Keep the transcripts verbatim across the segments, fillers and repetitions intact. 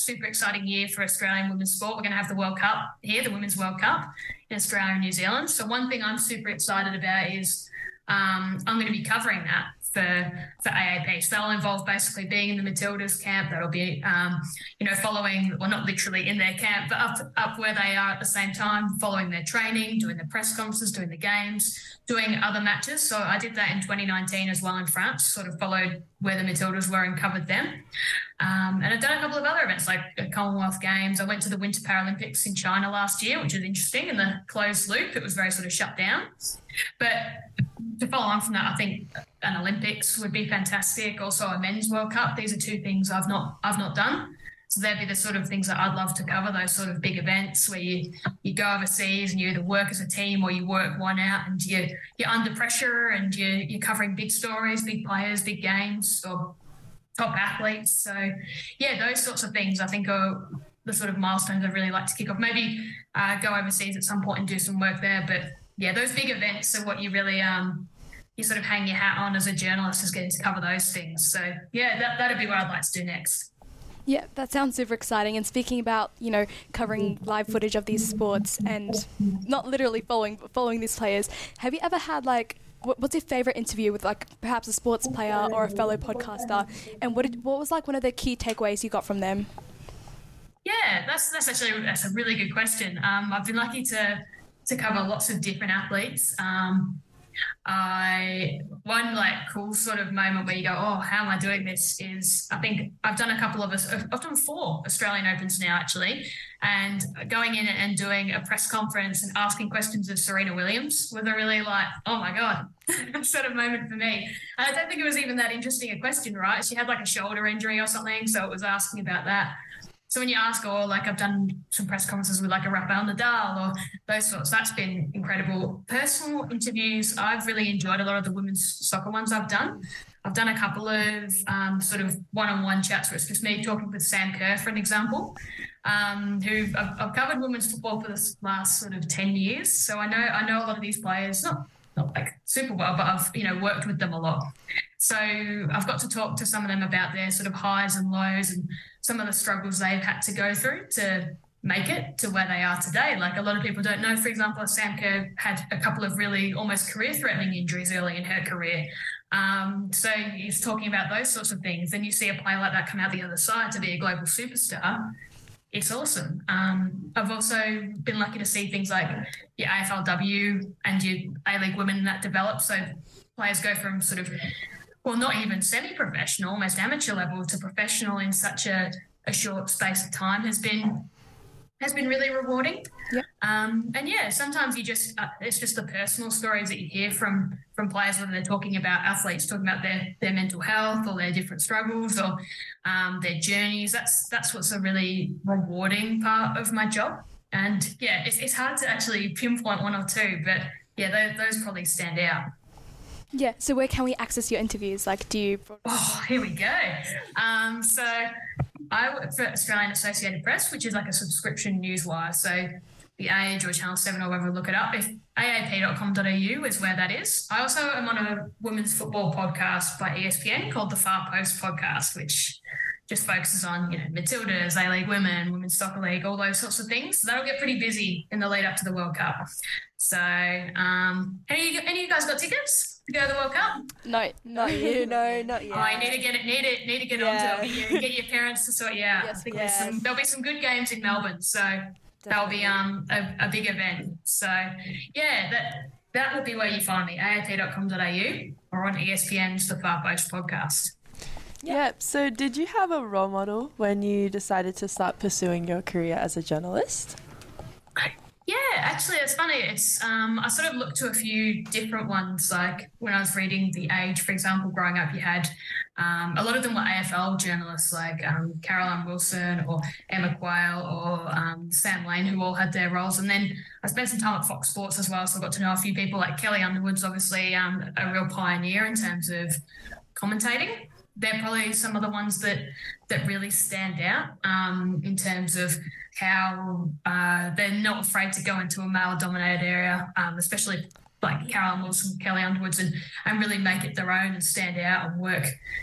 super exciting year for Australian women's sport. We're going to have the World Cup here, the Women's World Cup in Australia and New Zealand. So one thing I'm super excited about is um, I'm going to be covering that for for A A P. So that'll involve basically being in the Matildas camp. That'll be, um, you know, following, well, not literally in their camp, but up, up where they are at the same time, following their training, doing the press conferences, doing the games, doing other matches. So I did that in twenty nineteen as well in France, sort of followed where the Matildas were and covered them. Um, and I've done a couple of other events like Commonwealth Games. I went to the Winter Paralympics in China last year, which was interesting, in the closed loop. It was very sort of shut down. But to follow on from that, I think an Olympics would be fantastic. Also a men's World Cup. These are two things I've not I've not done. So they'd be the sort of things that I'd love to cover, those sort of big events where you, you go overseas and you either work as a team or you work one out and you, you're under pressure and you, you're covering big stories, big players, big games or top athletes. So, yeah, those sorts of things I think are the sort of milestones I'd really like to kick off. Maybe uh, go overseas at some point and do some work there. But, yeah, those big events are what you really um, you sort of hang your hat on as a journalist, is getting to cover those things. So, yeah, that, that'd be what I'd like to do next. Yeah, that sounds super exciting. And speaking about, you know, covering live footage of these sports and not literally following, but following these players, have you ever had, like, what's your favourite interview with, like, perhaps a sports player or a fellow podcaster? And what did, what was, like, one of the key takeaways you got from them? Yeah, that's that's actually that's a really good question. Um, I've been lucky to to cover lots of different athletes. Um, I one like cool sort of moment where you go, oh, how am I doing this? Is I think I've done a couple of us. I've done four Australian Opens now actually, and going in and doing a press conference and asking questions of Serena Williams was a really like, oh my god, sort of moment for me. And I don't think it was even that interesting a question, right? She had like a shoulder injury or something, so it was asking about that. So when you ask, or like I've done some press conferences with like a Rafael Nadal or those sorts, that's been incredible. Personal interviews, I've really enjoyed a lot of the women's soccer ones I've done. I've done a couple of um, sort of one-on-one chats where it's just me talking with Sam Kerr, for an example, um, who I've, I've covered women's football for the last sort of ten years. So I know I know a lot of these players, not not like super well, but I've, you know, worked with them a lot. So I've got to talk to some of them about their sort of highs and lows and some of the struggles they've had to go through to make it to where they are today. Like a lot of people don't know, for example, Sam Kerr had a couple of really almost career-threatening injuries early in her career. Um, so he's talking about those sorts of things. Then you see a player like that come out the other side to be a global superstar. It's awesome. Um, I've also been lucky to see things like your A F L W and your A-League women that develop. So players go from sort of, well, not even semi-professional, almost amateur level to professional in such a, a short space of time has been has been really rewarding. Yeah. Um, and yeah, sometimes you just, uh, it's just the personal stories that you hear from from players, whether they're talking about athletes, talking about their their mental health or their different struggles or um, their journeys. That's that's what's a really rewarding part of my job. And yeah, it's, it's hard to actually pinpoint one or two, but yeah, those, those probably stand out. Yeah, so where can we access your interviews? Like, do you... Oh, here we go. Um, so I work for Australian Associated Press, which is like a subscription newswire. So The Age or Channel seven or wherever, look it up. If A A P dot com dot A U is where that is. I also am on a women's football podcast by E S P N called the Far Post Podcast, which just focuses on, you know, Matildas, A-League women, Women's Soccer League, all those sorts of things. So that'll get pretty busy in the lead up to the World Cup. So um, any, any of you guys got tickets to go to the World Cup? No, not you. No, not yet. Oh, I need to get it. Need it. Need to get Yeah. onto it. Get your, get your parents to sort you out. Yes, I think yes. there's some, there'll be some good games in Melbourne, so that'll be um a, a big event. So yeah, that that would be where you find me. A A P dot com dot A U or on E S P N's The Far Post Podcast. Yeah. So did you have a role model when you decided to start pursuing your career as a journalist? Yeah, actually, it's funny. It's um, I sort of looked to a few different ones. Like when I was reading The Age, for example, growing up, you had um, a lot of them were A F L journalists like um, Caroline Wilson or Emma Quayle or um, Sam Lane, who all had their roles. And then I spent some time at Fox Sports as well, so I got to know a few people like Kelly Underwood's obviously um, a real pioneer in terms of commentating. They're probably some of the ones that that really stand out um, in terms of how uh, they're not afraid to go into a male-dominated area, um, especially like Caroline Wilson, Kelly Underwoods, and, and really make it their own and stand out and work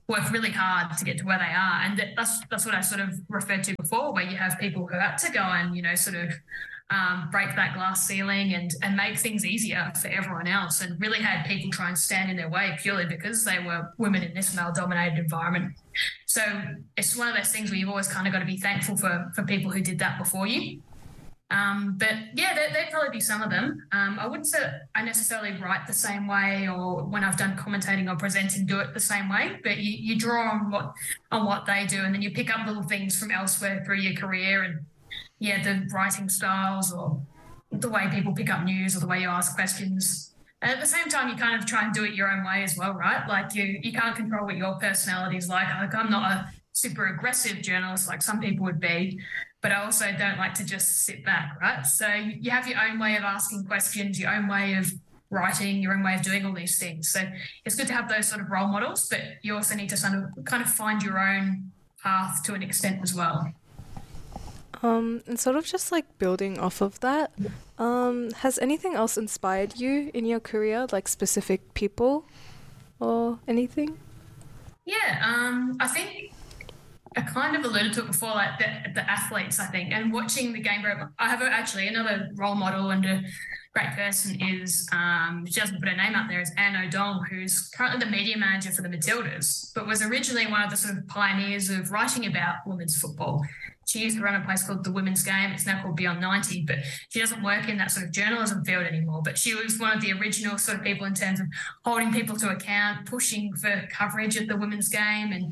work really hard to get to where they are. And that's that's what I sort of referred to before, where you have people who had to go and, you know, sort of um, break that glass ceiling and, and make things easier for everyone else, and really had people try and stand in their way purely because they were women in this male-dominated environment. So it's one of those things where you've always kind of got to be thankful for, for people who did that before you. Um, but yeah, there, there'd probably be some of them. Um, I wouldn't say I necessarily write the same way, or when I've done commentating or presenting, do it the same way. But you, you draw on what on what they do, and then you pick up little things from elsewhere through your career, and yeah, the writing styles or the way people pick up news or the way you ask questions. And at the same time, you kind of try and do it your own way as well, right? Like you, you can't control what your personality is like. Like I'm not a super aggressive journalist like some people would be, but I also don't like to just sit back, right? So you have your own way of asking questions, your own way of writing, your own way of doing all these things. So it's good to have those sort of role models, but you also need to sort of kind of find your own path to an extent as well. Um, and sort of just like building off of that, um, has anything else inspired you in your career, like specific people or anything? Yeah, um, I think I kind of alluded to it before, like the, the athletes, I think, and watching the game. I have actually another role model and a great person is, um, she doesn't put her name out there, is Anne O'Donnell, who's currently the media manager for the Matildas, but was originally one of the sort of pioneers of writing about women's football. She used to run a place called The Women's Game. It's now called Beyond ninety, but she doesn't work in that sort of journalism field anymore. But she was one of the original sort of people in terms of holding people to account, pushing for coverage of the women's game, and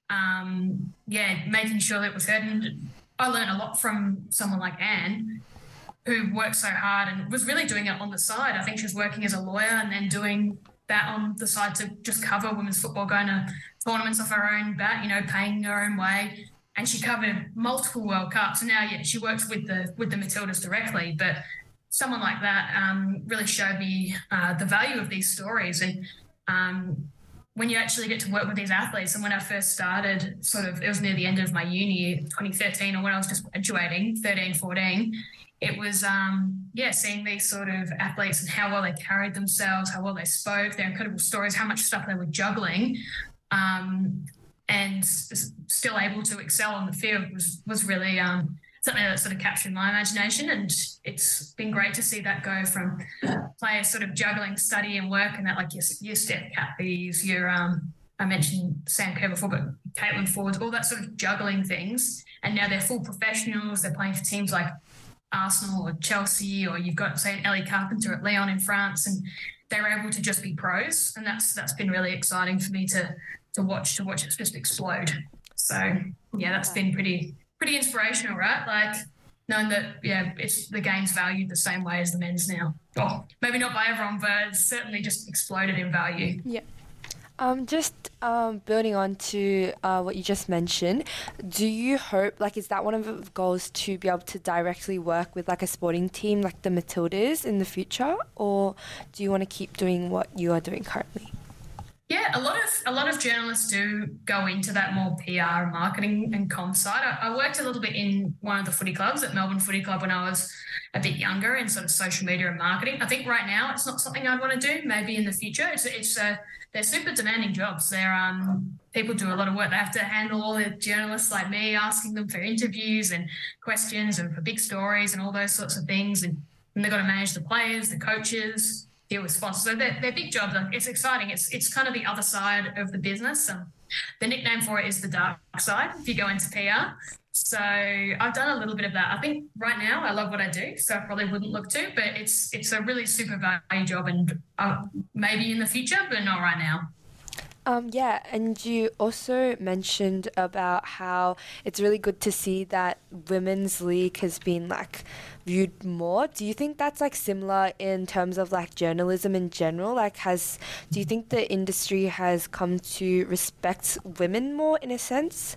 um, yeah, making sure that it was heard. And I learned a lot from someone like Anne, who worked so hard and was really doing it on the side. I think she was working as a lawyer and then doing that on the side to just cover women's football, going to tournaments off her own bat, you know, paying her own way. And she covered multiple World Cups. And now, yeah, she works with the with the Matildas directly. But someone like that um, really showed me uh, the value of these stories. And um, when you actually get to work with these athletes, and when I first started, sort of, it was near the end of my uni year, twenty thirteen, or when I was just graduating, thirteen, fourteen, it was, um, yeah, seeing these sort of athletes and how well they carried themselves, how well they spoke, their incredible stories, how much stuff they were juggling. Um, and still able to excel on the field was was really um, something that sort of captured my imagination. And it's been great to see that go from players sort of juggling study and work, and that, like your, your Steph Catley's, your, um, I mentioned Sam Kerr before, but Caitlin Ford, all that sort of juggling things. And now they're full professionals. They're playing for teams like Arsenal or Chelsea, or you've got, say, an Ellie Carpenter at Lyon in France, and they're able to just be pros. And that's that's been really exciting for me to to watch to watch it just explode. So yeah, that's been pretty pretty inspirational, right? Like knowing that, yeah, it's the game's valued the same way as the men's now. Oh, maybe not by everyone, but it's certainly just exploded in value. Yeah. Um, just um, building on to uh, what you just mentioned, do you hope, like, is that one of the goals to be able to directly work with, like, a sporting team like the Matildas in the future, or do you want to keep doing what you are doing currently? Yeah, a lot of a lot of journalists do go into that more P R and marketing and comm side. I, I worked a little bit in one of the footy clubs at Melbourne Footy Club when I was a bit younger in sort of social media and marketing. I think right now it's not something I'd want to do. Maybe in the future, it's it's a they're super demanding jobs. They're um people do a lot of work. They have to handle all the journalists like me, asking them for interviews and questions and for big stories and all those sorts of things. And, and they've got to manage the players, the coaches, deal with sponsors. So they're, they're big jobs. It's exciting. It's it's kind of the other side of the business. Um, the nickname for it is the dark side if you go into P R. So I've done a little bit of that. I think right now I love what I do, so I probably wouldn't look to, but it's it's a really super value job, and uh, maybe in the future, but not right now. Um, yeah, and you also mentioned about how it's really good to see that women's league has been like viewed more. Do you think that's like similar in terms of like journalism in general? Like, has do you think the industry has come to respect women more in a sense?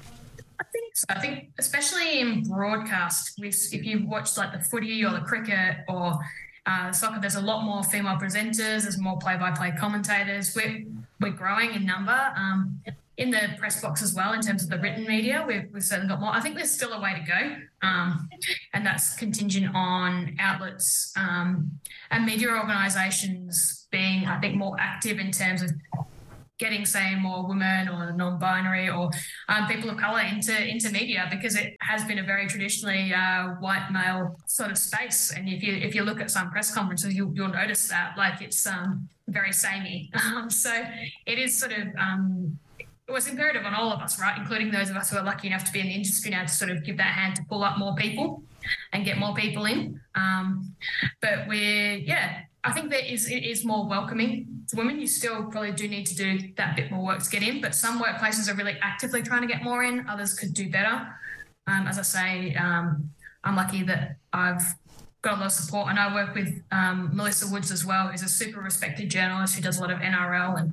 I think so. I think especially in broadcast, if you watch like the footy or the cricket or uh, soccer, there's a lot more female presenters. There's more play-by-play commentators. We're we're growing in number. Um, in the press box as well, in terms of the written media, we've, we've certainly got more. I think there's still a way to go, um, and that's contingent on outlets um, and media organisations being, I think, more active in terms of getting, say, more women or non-binary or um, people of colour into into media, because it has been a very traditionally uh, white male sort of space. And if you if you look at some press conferences, you, you'll notice that, like, it's um, very samey. Um, so it is sort of um, it was imperative on all of us, right, including those of us who are lucky enough to be in the industry now, to sort of give that hand to pull up more people and get more people in. Um, but we're yeah. I think that is it is more welcoming to women. You still probably do need to do that bit more work to get in, but some workplaces are really actively trying to get more in. Others could do better. Um, as I say, um, I'm lucky that I've got a lot of support, and I work with um, Melissa Woods as well, who's a super respected journalist who does a lot of N R L and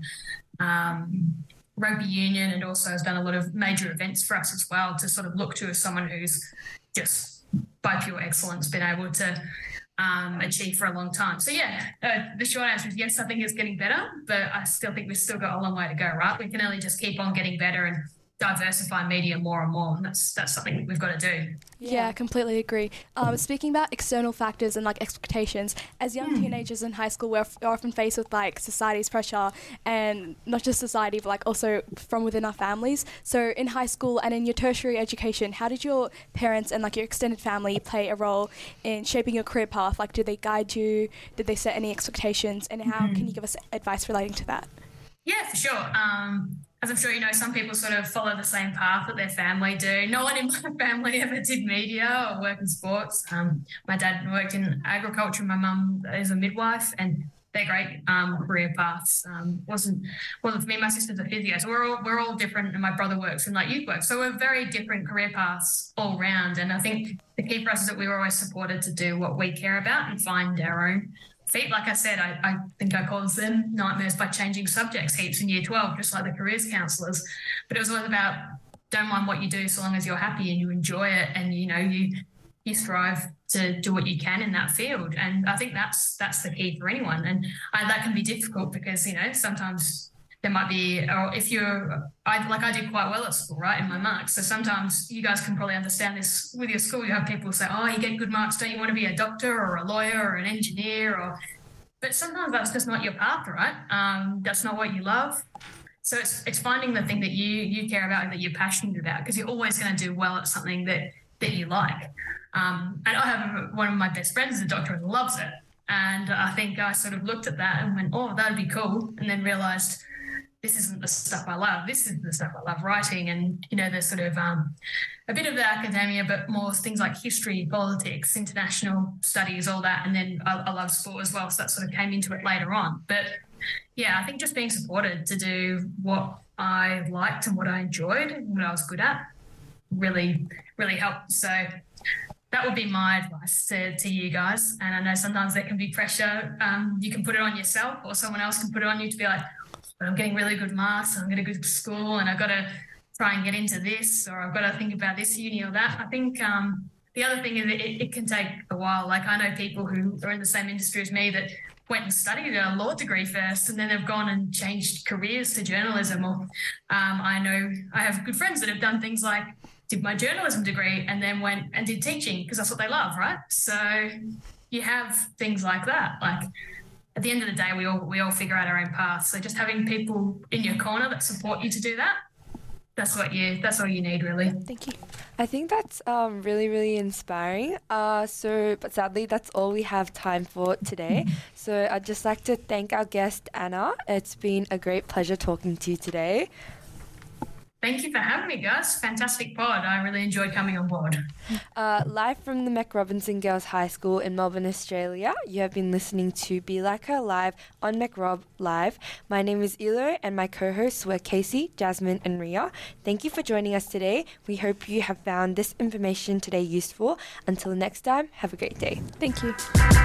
um, rugby union, and also has done a lot of major events for us as well, to sort of look to as someone who's just by pure excellence been able to Um, achieve for a long time. So yeah, uh, the short answer is yes, I think it's getting better, but I still think we've still got a long way to go, right? We can only just keep on getting better and diversify media more and more, and that's that's something that we've got to do. Yeah, yeah, completely agree. Um, speaking about external factors and like expectations, as young mm. teenagers in high school, we're, f- we're often faced with like society's pressure, and not just society, but like also from within our families. So in high school and in your tertiary education, how did your parents and like your extended family play a role in shaping your career path? Like, did they guide you? Did they set any expectations? And how mm. can you give us advice relating to that? Yeah, for sure. Um, As I'm sure you know, some people sort of follow the same path that their family do. No one in my family ever did media or work in sports. Um, my dad worked in agriculture. My mum is a midwife, and they're great um, career paths. Um, wasn't wasn't for me. My sister's a physio, so we're all we're all different. And my brother works in like youth work, so we're very different career paths all round. And I think the key for us is that we were always supported to do what we care about and find our own feet. Like I said, I, I think I called them nightmares by changing subjects heaps in year twelve, just like the careers counsellors. But it was always about, don't mind what you do so long as you're happy and you enjoy it, and you know you you strive to do what you can in that field. And I think that's that's the key for anyone. And I, that can be difficult because you know sometimes there might be, or if you're, I like I did quite well at school, right, in my marks. So sometimes you guys can probably understand this with your school. You have people say, oh, you get good marks, don't you want to be a doctor or a lawyer or an engineer? Or, but sometimes that's just not your path, right? Um, that's not what you love. So it's it's finding the thing that you you care about and that you're passionate about, because you're always going to do well at something that that you like. Um, and I have one of my best friends is a doctor and loves it. And I think I sort of looked at that and went, oh, that'd be cool. And then realised, this isn't the stuff I love. This is the stuff I love writing, and, you know, there's sort of um, a bit of the academia, but more things like history, politics, international studies, all that. And then I, I love sport as well, so that sort of came into it later on. But, yeah, I think just being supported to do what I liked and what I enjoyed and what I was good at really, really helped. So that would be my advice to, to you guys. And I know sometimes there can be pressure. Um, you can put it on yourself, or someone else can put it on you to be like, but I'm getting really good marks, I'm going to go to school, and I've got to try and get into this, or I've got to think about this uni or that. I think um, the other thing is it, it can take a while. Like, I know people who are in the same industry as me that went and studied a law degree first, and then they've gone and changed careers to journalism. Or um, I know I have good friends that have done things like did my journalism degree and then went and did teaching because that's what they love, right? So you have things like that. Like, at the end of the day, we all we all figure out our own path. So just having people in your corner that support you to do that, that's what you that's all you need, really. Thank you. I think that's um, really, really inspiring. Uh, so, but sadly, that's all we have time for today. So I'd just like to thank our guest, Anna. It's been a great pleasure talking to you today. Thank you for having me, guys. Fantastic pod. I really enjoyed coming on board. Uh, live from the Mac Robinson Girls High School in Melbourne, Australia, you have been listening to Be Like Her Live on Mac Rob Live. My name is Elo, and my co-hosts were Casey, Jasmine, and Ria. Thank you for joining us today. We hope you have found this information today useful. Until next time, have a great day. Thank you.